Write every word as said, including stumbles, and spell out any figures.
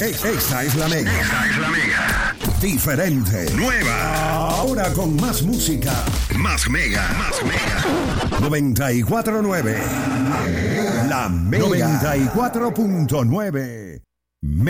Esta es la Mega. Esta es la Mega. Diferente. Nueva. Ahora con más música. Más Mega. Más Mega. noventa y cuatro punto nueve. La Mega. noventa y cuatro punto nueve.